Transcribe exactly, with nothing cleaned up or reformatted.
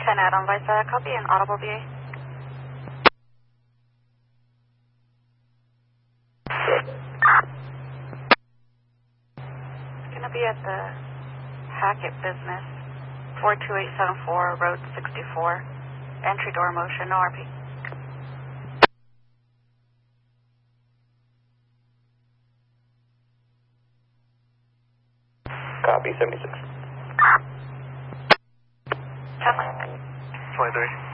ten Adam Vice, uh, copy an audible V A. It's going to be at the Hackett Business, four two eight seven four, Road sixty-four. Entry door motion, no R P. Copy, seventy-six. Tesla. twenty-three.